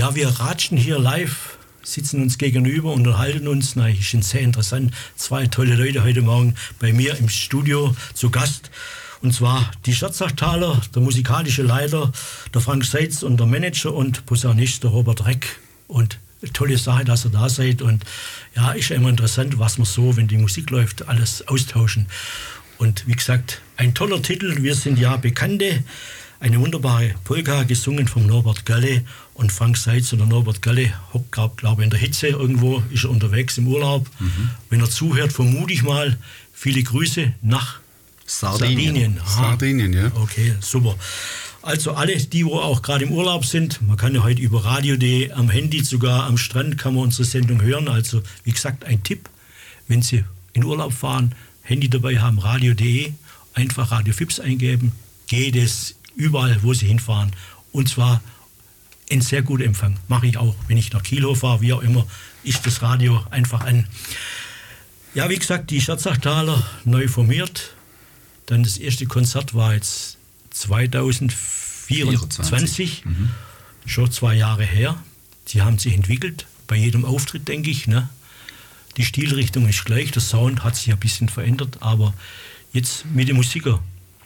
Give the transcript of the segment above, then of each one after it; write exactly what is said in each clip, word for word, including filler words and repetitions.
Ja, wir ratschen hier live, sitzen uns gegenüber, unterhalten uns. Na, ich finde es sehr interessant. Zwei tolle Leute heute Morgen bei mir im Studio zu Gast. Und zwar die Scherzachtaler, der musikalische Leiter, der Frank Seitz und der Manager und Posaunist, der Robert Reck. Und tolle Sache, dass ihr da seid. Und ja, ist ja immer interessant, was man so, wenn die Musik läuft, alles austauschen. Und wie gesagt, ein toller Titel. Wir sind ja Bekannte. Eine wunderbare Polka, gesungen von Norbert Galle. Und Frank Seitz oder Norbert Galle hockt, glaube glaub, in der Hitze irgendwo, ist er unterwegs im Urlaub. Mhm. Wenn er zuhört, vermute ich mal, viele Grüße nach Sardinien. Sardinien, Sardinien, ja. Okay, super. Also alle, die wo auch gerade im Urlaub sind, man kann ja heute über radio punkt de, am Handy sogar, am Strand kann man unsere Sendung hören. Also wie gesagt, ein Tipp, wenn Sie in Urlaub fahren, Handy dabei haben, radio punkt de, einfach Radio Fips eingeben, geht es überall, wo Sie hinfahren. Und zwar in sehr gutem Empfang. Mache ich auch, wenn ich nach Kiel fahre, wie auch immer, ist das Radio einfach an. Ja, wie gesagt, die Scherzachtaler neu formiert. Dann das erste Konzert war jetzt zweitausendvierundzwanzig, mhm. schon zwei Jahre her. Sie haben sich entwickelt, bei jedem Auftritt, denke ich. Ne? Die Stilrichtung ist gleich, der Sound hat sich ein bisschen verändert, aber jetzt mit den Musikern.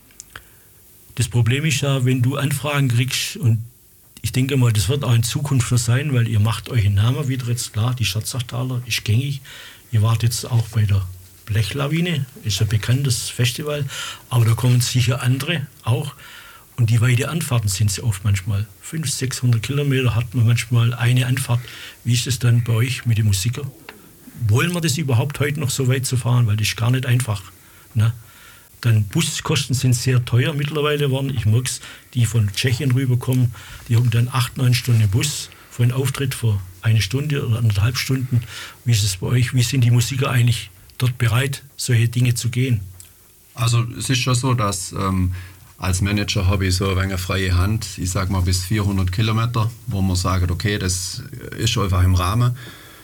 Das Problem ist ja, wenn du Anfragen kriegst, und ich denke mal, das wird auch in Zukunft so sein, weil ihr macht euch einen Namen wieder jetzt klar, die Scherzachtaler ist gängig. Ihr wart jetzt auch bei der Blechlawine, ist ein bekanntes Festival, aber da kommen sicher andere auch. Und die weite Anfahrten sind sie oft manchmal. fünfhundert, sechshundert Kilometer hat man manchmal eine Anfahrt. Wie ist es dann bei euch mit den Musikern? Wollen wir das überhaupt heute noch so weit zu fahren? Weil das ist gar nicht einfach. Ne? Dann Buskosten sind sehr teuer mittlerweile geworden. Ich merke es, die von Tschechien rüberkommen, die haben dann acht, neun Stunden im Bus für einen Auftritt für eine Stunde oder anderthalb Stunden. Wie ist es bei euch? Wie sind die Musiker eigentlich dort bereit, solche Dinge zu gehen? Also es ist schon so, dass ähm, als Manager habe ich so ein wenig freie Hand, ich sage mal bis vierhundert Kilometer, wo man sagt, okay, das ist einfach im Rahmen.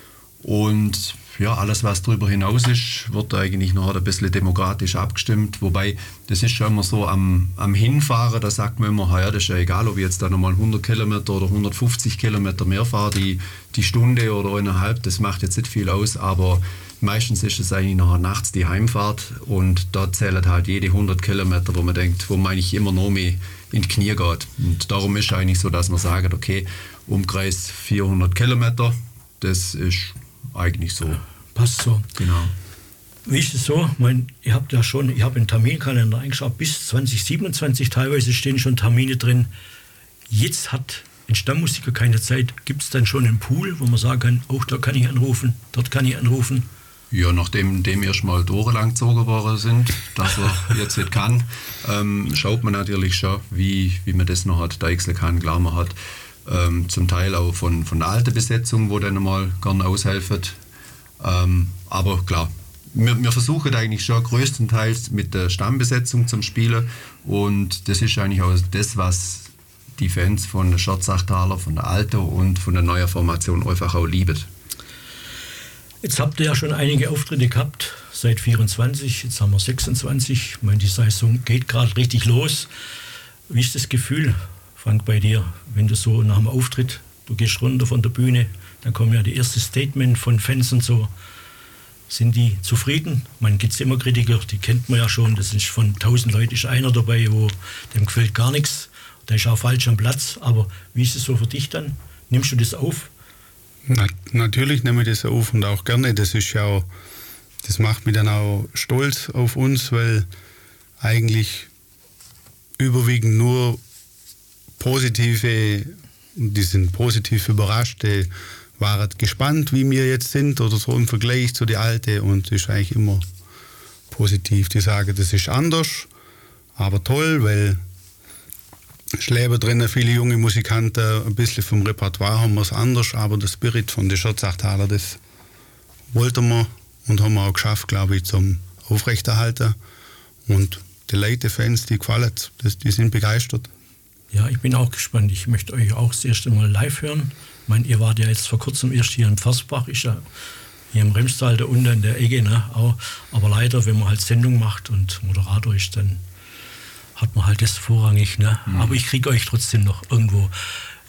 Und ja, alles, was darüber hinaus ist, wird eigentlich noch ein bisschen demokratisch abgestimmt. Wobei, das ist schon immer so, am, am Hinfahren, da sagt man immer, ja, das ist ja egal, ob ich jetzt da nochmal hundert Kilometer oder hundertfünfzig Kilometer mehr fahre, die, die Stunde oder eineinhalb, das macht jetzt nicht viel aus, aber meistens ist es eigentlich nachher nachts die Heimfahrt und da zählt halt jede hundert Kilometer, wo man denkt, wo man eigentlich immer noch mehr in die Knie geht. Und darum ist es eigentlich so, dass man sagt, okay, Umkreis vierhundert Kilometer, das ist eigentlich so. Passt so. Genau. Wie ist es so? Ich meine, ihr habt ja schon, ich habe einen Terminkalender eingeschaut, bis zwanzig siebenundzwanzig teilweise stehen schon Termine drin. Jetzt hat ein Stammmusiker keine Zeit. Gibt es dann schon einen Pool, wo man sagen kann, oh, da kann ich anrufen, dort kann ich anrufen? Ja, nachdem dem erstmal die Ohren lang gezogen worden sind, dass er jetzt nicht kann, ähm, schaut man natürlich schon, wie, wie man das noch hat, deichseln kann. Klar, man hat ähm, zum Teil auch von, von der alten Besetzung, wo dann mal gerne aushelfen. Ähm, aber klar, wir, wir versuchen eigentlich schon größtenteils mit der Stammbesetzung zum Spielen und das ist eigentlich auch das, was die Fans von der Scherzachtaler, von der alten und von der neuen Formation einfach auch lieben. Jetzt habt ihr ja schon einige Auftritte gehabt, seit vierundzwanzig, jetzt haben wir sechsundzwanzig. Ich meine, die Saison geht gerade richtig los. Wie ist das Gefühl, Frank, bei dir, wenn du so nach dem Auftritt, du gehst runter von der Bühne, dann kommen ja die ersten Statements von Fans und so. Sind die zufrieden? Man gibt es immer Kritiker, die kennt man ja schon. Das ist von tausend Leuten ist einer dabei, wo dem gefällt gar nichts. Der ist auch falsch am Platz. Aber wie ist es so für dich dann? Nimmst du das auf? Na, natürlich nehme ich das auf und auch gerne. Das ist ja auch, das macht mich dann auch stolz auf uns, weil eigentlich überwiegend nur positive, die sind positiv überrascht, die waren gespannt, wie wir jetzt sind oder so im Vergleich zu den Alten und das ist eigentlich immer positiv. Die sagen, das ist anders, aber toll, weil es leben drinnen viele junge Musikanten, ein bisschen vom Repertoire haben wir es anders, aber der Spirit von den Scherzachtaler, das wollten wir und haben wir auch geschafft, glaube ich, zum Aufrechterhalten. Und die Leute, Fans, die gefallen es, die sind begeistert. Ja, ich bin auch gespannt. Ich möchte euch auch das erste Mal live hören. Ich meine, ihr wart ja jetzt vor kurzem erst hier in Pfersbach, ist ja hier im Remstal, da unten in der Ecke, ne? Auch, aber leider, wenn man halt Sendung macht und Moderator ist, dann hat man halt das vorrangig. Ne? Mhm. Aber ich kriege euch trotzdem noch irgendwo. Äh,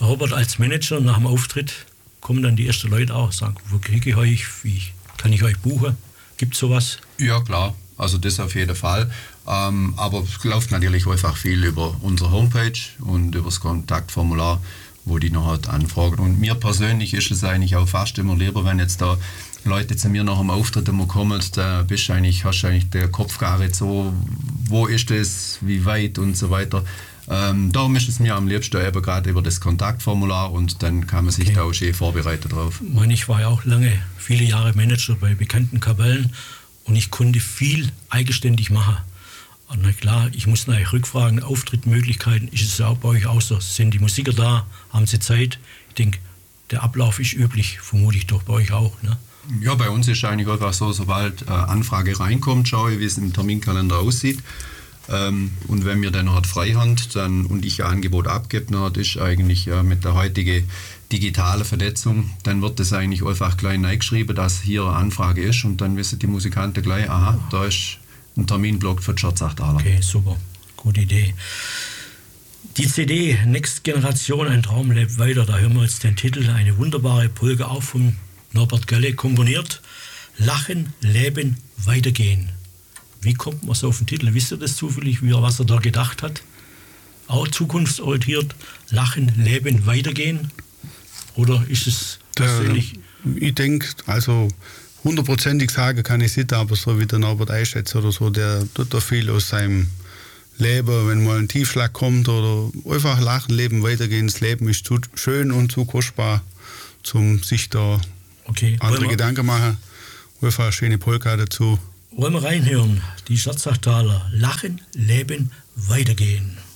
Norbert, als Manager nach dem Auftritt kommen dann die ersten Leute auch, sagen, wo kriege ich euch, wie kann ich euch buchen? Gibt es sowas? Ja, klar. Also das auf jeden Fall. Ähm, aber es läuft natürlich einfach viel über unsere Homepage und über das Kontaktformular, wo die noch halt anfragen. Und mir persönlich ist es eigentlich auch fast immer lieber, wenn jetzt da Leute zu mir nach dem Auftritt immer kommen, da bist eigentlich, hast du eigentlich den Kopf gar nicht so, wo ist das, wie weit und so weiter. Ähm, darum ist es mir am liebsten eben gerade über das Kontaktformular und dann kann man sich okay. da auch schön vorbereiten drauf. Ich meine, ich war ja auch lange, viele Jahre Manager bei bekannten Kapellen und ich konnte viel eigenständig machen. Und na klar, ich muss nachher rückfragen, Auftrittmöglichkeiten, ist es auch bei euch auch so? Sind die Musiker da? Haben sie Zeit? Ich denke, der Ablauf ist üblich, vermute ich doch bei euch auch, ne? Ja, bei uns ist eigentlich einfach so, sobald äh, Anfrage reinkommt, schaue ich, wie es im Terminkalender aussieht. Ähm, und wenn mir dann halt Freihand dann, und ich ein Angebot abgebe, dann ist eigentlich ja, mit der heutigen digitalen Vernetzung, dann wird das eigentlich einfach gleich reingeschrieben, dass hier eine Anfrage ist und dann wissen die Musikanten gleich, aha, da ist ein Terminblock für die Scherzachtaler. Okay, super, gute Idee. Die C D Next Generation, ein Traum lebt weiter, da hören wir jetzt den Titel, eine wunderbare Polka auch von Norbert Gölle komponiert. Lachen, Leben, Weitergehen. Wie kommt man so auf den Titel? Wisst ihr das zufällig, wie er, was er da gedacht hat? Auch zukunftsorientiert, Lachen, Leben, Weitergehen? Oder ist es persönlich? Der, ich denke, also hundertprozentig sagen kann ich es nicht, aber so wie der Norbert einschätzt oder so, der tut da viel aus seinem Leben, wenn mal ein Tiefschlag kommt oder einfach lachen, leben, weitergehen. Das Leben ist zu schön und zu kostbar, zum sich da okay. andere wir, Gedanken machen. Einfach eine schöne Polka dazu. Wollen wir reinhören? Die Scherzachtaler. Lachen, leben, weitergehen.